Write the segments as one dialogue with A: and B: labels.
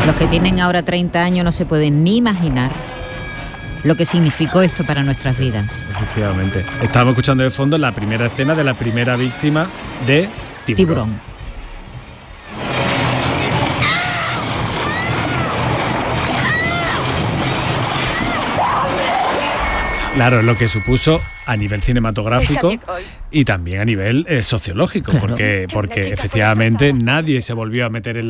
A: Los que tienen ahora 30 años no se pueden ni imaginar lo que significó esto para nuestras vidas.
B: Efectivamente. Estábamos escuchando de fondo la primera escena de la primera víctima de Tiburón. Claro, lo que supuso a nivel cinematográfico y también a nivel sociológico, claro. porque efectivamente nadie se volvió a meter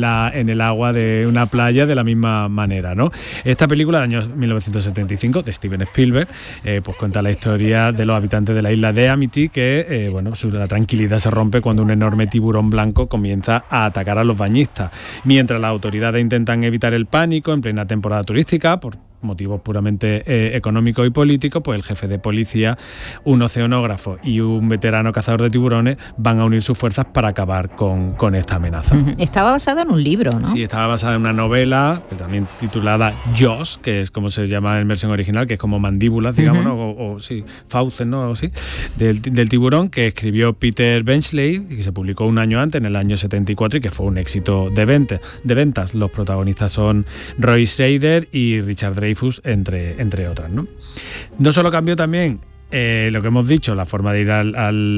B: en el agua de una playa de la misma manera, ¿no? Esta película del año 1975 de Steven Spielberg pues cuenta la historia de los habitantes de la isla de Amity que la tranquilidad se rompe cuando un enorme tiburón blanco comienza a atacar a los bañistas, mientras las autoridades intentan evitar el pánico en plena temporada turística por motivos puramente económicos y políticos. Pues el jefe de policía, un oceanógrafo y un veterano cazador de tiburones van a unir sus fuerzas para acabar con esta amenaza.
A: Estaba basada en un libro, ¿no?
B: Sí, estaba basada en una novela también titulada Jaws, que es como se llama en versión original, que es como mandíbulas, digamos, ¿no? o sí, fauces, ¿no? Algo así, del tiburón, que escribió Peter Benchley y que se publicó un año antes, en el año 74, y que fue un éxito de ventas. Los protagonistas son Roy Scheider y Richard Dreyfuss, entre otras, ¿no? No solo cambió también lo que hemos dicho, la forma de ir a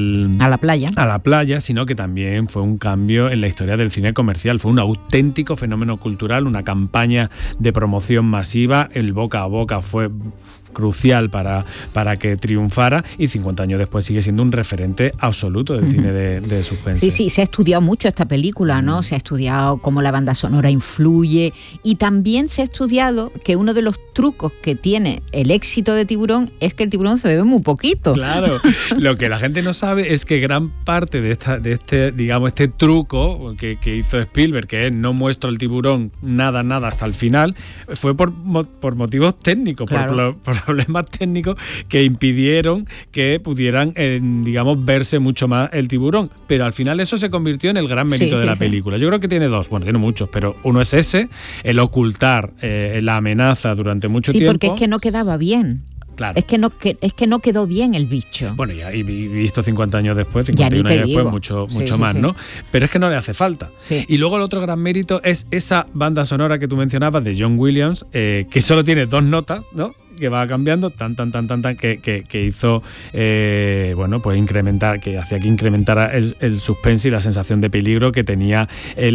B: la playa, sino que también fue un cambio en la historia del cine comercial. Fue un auténtico fenómeno cultural, una campaña de promoción masiva. El boca a boca fue crucial para que triunfara, y 50 años después sigue siendo un referente absoluto del cine de suspense.
A: Sí, se ha estudiado mucho esta película, ¿no? Se ha estudiado cómo la banda sonora influye, y también se ha estudiado que uno de los trucos que tiene el éxito de Tiburón es que el tiburón se bebe muy poquito.
B: Claro, lo que la gente no sabe es que gran parte de este truco que hizo Spielberg, que es no muestro el tiburón nada hasta el final, fue por motivos técnicos, claro. por problemas técnicos que impidieron que pudieran, verse mucho más el tiburón. Pero al final eso se convirtió en el gran mérito de la película. Yo creo que tiene dos, tiene muchos, pero uno es ese, el ocultar la amenaza durante mucho tiempo.
A: Sí, porque es que no quedaba bien.
B: Claro.
A: Es que no quedó bien el bicho.
B: Bueno, y visto 50 años después, 51 años después, mucho más, ¿no? Pero es que no le hace falta. Sí. Y luego el otro gran mérito es esa banda sonora que tú mencionabas de John Williams, que solo tiene 2 notas, ¿no? Que va cambiando, que hizo, pues incrementar, que hacía que incrementara el suspense y la sensación de peligro que tenía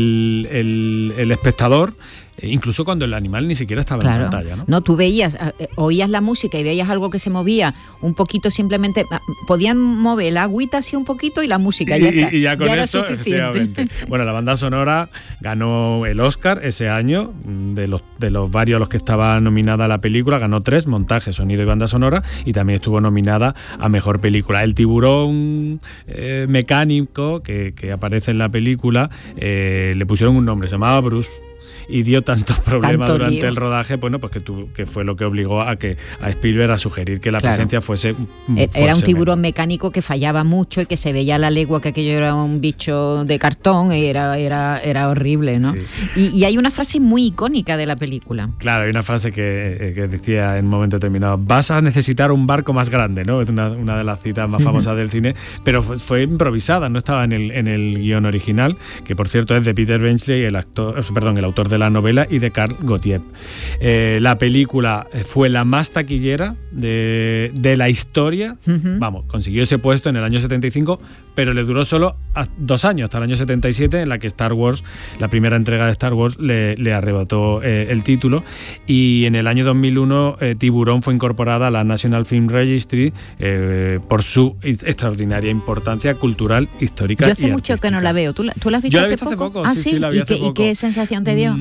B: el espectador, incluso cuando el animal ni siquiera estaba en pantalla, ¿no?
A: No, tú oías la música y veías algo que se movía un poquito, simplemente podían mover la agüita así un poquito y la música
B: y ya con eso, efectivamente. Bueno, la banda sonora ganó el Oscar ese año, de los varios a los que estaba nominada la película, ganó 3, montaje, sonido y banda sonora, y también estuvo nominada a mejor película. El tiburón mecánico que aparece en la película, le pusieron un nombre, se llamaba Bruce, y dio tantos problemas durante el rodaje, que fue lo que obligó a Spielberg a sugerir que la presencia fuese
A: un tiburón mecánico que fallaba mucho y que se veía a la legua que aquello era un bicho de cartón, y era horrible, ¿no? Sí. Y hay una frase muy icónica de la película.
B: Claro, hay una frase que decía en un momento determinado: vas a necesitar un barco más grande, ¿no? Es una de las citas más famosas del cine, pero fue improvisada, no estaba en el guión original, que por cierto es de Peter Benchley, el autor de la novela, y de Carl Gottlieb. La película fue la más taquillera de la historia. Consiguió ese puesto en el año 75, pero le duró solo 2 años, hasta el año 77, en la que Star Wars, la primera entrega de Star Wars, le arrebató el título, y en el año 2001 Tiburón fue incorporada a la National Film Registry por su extraordinaria importancia cultural, histórica.
A: Yo hace mucho que no la veo. ¿Tú la has visto?
B: Yo la he visto hace poco.
A: Sí,
B: la vi hace poco.
A: ¿Y qué sensación te dio?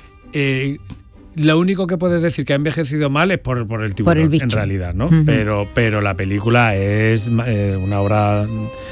B: Lo único que puedes decir que ha envejecido mal es por el tiburón, en realidad, ¿no? Pero la película es una obra